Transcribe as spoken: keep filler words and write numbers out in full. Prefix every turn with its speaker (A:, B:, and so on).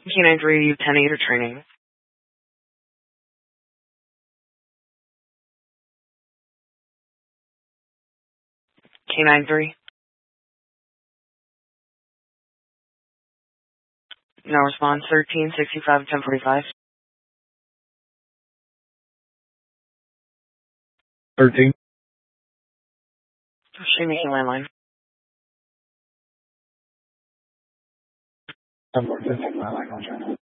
A: Canine three, ten eight or training. Canine three. No response. thirteen sixty-five ten forty-five.
B: thirteen.
A: She making landline.
B: ten forty-five, landline,